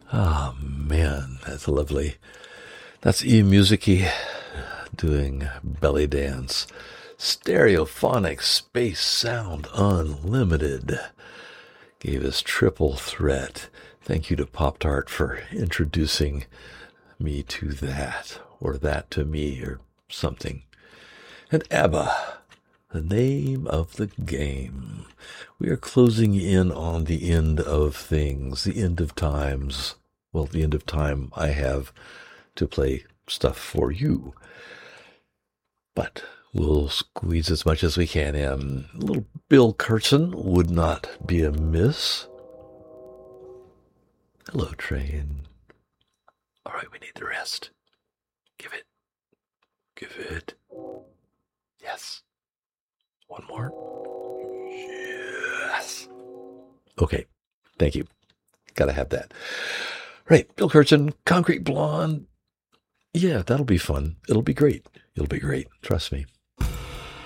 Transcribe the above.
Oh, man, that's lovely. That's eMusicy doing Belly Dance. Stereophonic Space Sound Unlimited gave us Triple Threat. Thank you to Pop Tart for introducing me to that, or that to me, or something. And ABBA, the name of the game. We are closing in on the end of things, the end of times. Well, the end of time I have to play stuff for you. But we'll squeeze as much as we can in. A little Bill Kurtzen would not be amiss. Hello, train. All right, we need the rest. Give it. Give it. Yes. One more. Yes. Okay. Thank you. Gotta have that. Right. Bill Kurtzen, Concrete Blonde. Yeah, that'll be fun. It'll be great. It'll be great. Trust me.